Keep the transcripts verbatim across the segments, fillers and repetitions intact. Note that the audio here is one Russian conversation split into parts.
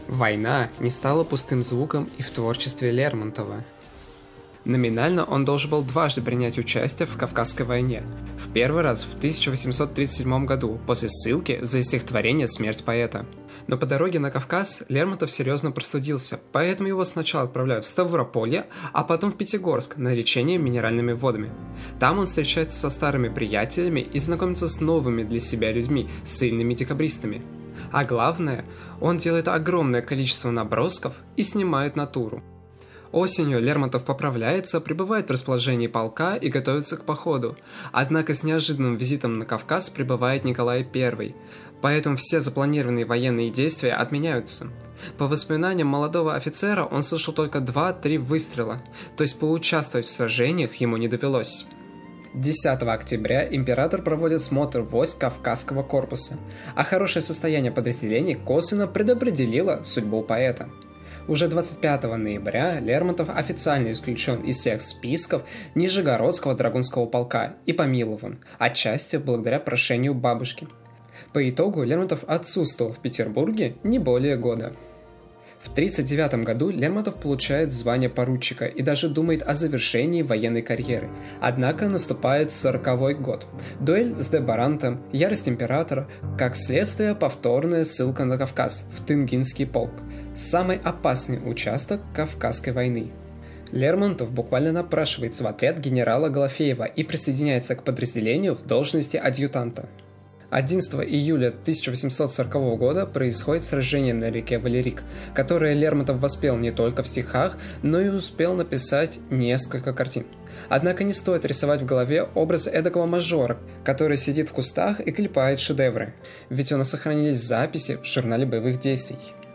Война не стала пустым звуком и в творчестве Лермонтова. Номинально он должен был дважды принять участие в Кавказской войне. В первый раз в тысяча восемьсот тридцать седьмом году после ссылки за стихотворение «Смерть поэта». Но по дороге на Кавказ Лермонтов серьезно простудился, поэтому его сначала отправляют в Ставрополье, а потом в Пятигорск на лечение минеральными водами. Там он встречается со старыми приятелями и знакомится с новыми для себя людьми, сильными декабристами. А главное, он делает огромное количество набросков и снимает натуру. Осенью Лермонтов поправляется, прибывает в расположении полка и готовится к походу. Однако с неожиданным визитом на Кавказ прибывает Николай Первый, поэтому все запланированные военные действия отменяются. По воспоминаниям молодого офицера, он слышал только два-три выстрела, то есть поучаствовать в сражениях ему не довелось. десятого октября император проводит смотр войск Кавказского корпуса, а хорошее состояние подразделений косвенно предопределило судьбу поэта. Уже двадцать пятого ноября Лермонтов официально исключен из всех списков Нижегородского драгунского полка и помилован, отчасти благодаря прошению бабушки. По итогу Лермонтов отсутствовал в Петербурге не более года. В тридцать девятом году Лермонтов получает звание поручика и даже думает о завершении военной карьеры. Однако наступает сороковой год. Дуэль с де Барантом, ярость императора, как следствие повторная ссылка на Кавказ, в Тенгинский полк. Самый опасный участок Кавказской войны. Лермонтов буквально напрашивается в отряд генерала Голофеева и присоединяется к подразделению в должности адъютанта. одиннадцатого июля тысяча восемьсот сорокового года происходит сражение на реке Валерик, которое Лермонтов воспел не только в стихах, но и успел написать несколько картин. Однако не стоит рисовать в голове образ эдакого мажора, который сидит в кустах и клепает шедевры, ведь у нас сохранились записи в журнале боевых действий.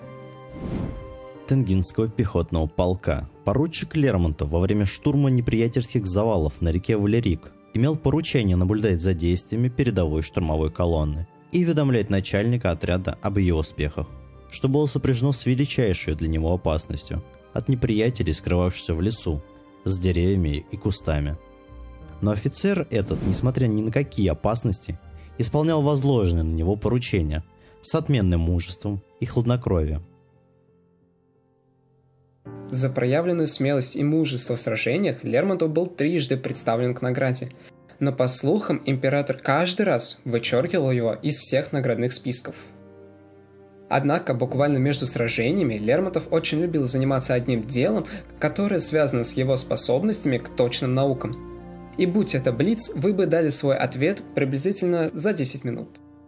Тенгинского пехотного полка поручик Лермонтов во время штурма неприятельских завалов на реке Валерик имел поручение наблюдать за действиями передовой штурмовой колонны и уведомлять начальника отряда об ее успехах, что было сопряжено с величайшей для него опасностью от неприятелей, скрывавшихся в лесу, с деревьями и кустами. Но офицер этот, несмотря ни на какие опасности, исполнял возложенные на него поручения с отменным мужеством и хладнокровием. За проявленную смелость и мужество в сражениях Лермонтов был трижды представлен к награде, но, по слухам, император каждый раз вычеркивал его из всех наградных списков. Однако, буквально между сражениями Лермонтов очень любил заниматься одним делом, которое связано с его способностями к точным наукам. И будь это блиц, вы бы дали свой ответ приблизительно за десять минут.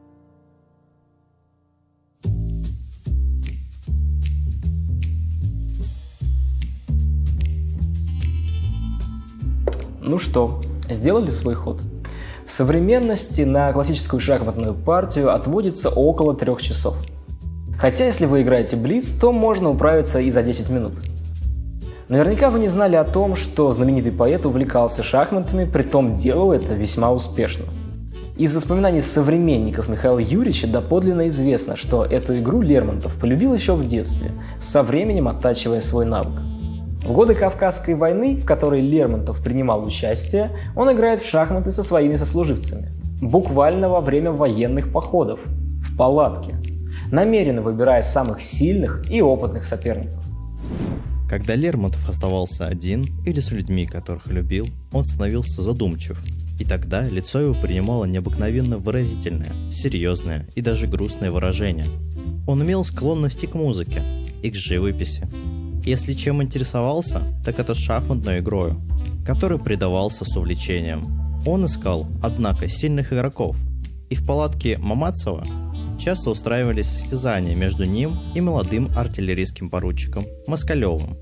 Ну что, сделали свой ход? В современности на классическую шахматную партию отводится около трех часов. Хотя, если вы играете блиц, то можно управиться и за десять минут. Наверняка вы не знали о том, что знаменитый поэт увлекался шахматами, притом делал это весьма успешно. Из воспоминаний современников Михаила Юрьевича доподлинно известно, что эту игру Лермонтов полюбил еще в детстве, со временем оттачивая свой навык. В годы Кавказской войны, в которой Лермонтов принимал участие, он играет в шахматы со своими сослуживцами. Буквально во время военных походов, в палатке, намеренно выбирая самых сильных и опытных соперников. Когда Лермонтов оставался один или с людьми, которых любил, он становился задумчив. И тогда лицо его принимало необыкновенно выразительное, серьезное и даже грустное выражение. Он имел склонности к музыке и к живописи. Если чем интересовался, так это шахматной игрою, которой предавался с увлечением. Он искал, однако, сильных игроков, и в палатке Мамацева часто устраивались состязания между ним и молодым артиллерийским поручиком Москалевым.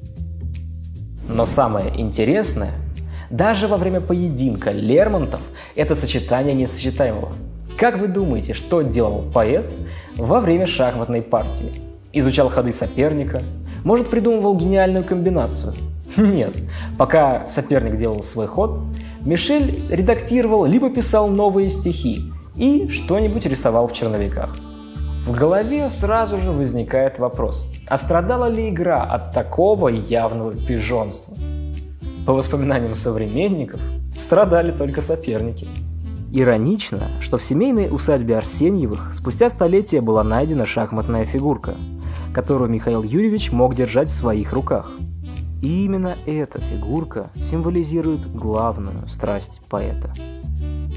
Но самое интересное, даже во время поединка Лермонтов – это сочетание несочетаемого. Как вы думаете, что делал поэт во время шахматной партии? Изучал ходы соперника? Может, придумывал гениальную комбинацию? Нет. Пока соперник делал свой ход, Мишель редактировал либо писал новые стихи и что-нибудь рисовал в черновиках. В голове сразу же возникает вопрос, а страдала ли игра от такого явного пижонства? По воспоминаниям современников, страдали только соперники. Иронично, что в семейной усадьбе Арсеньевых спустя столетия была найдена шахматная фигурка. которую Михаил Юрьевич мог держать в своих руках. И именно эта фигурка символизирует главную страсть поэта.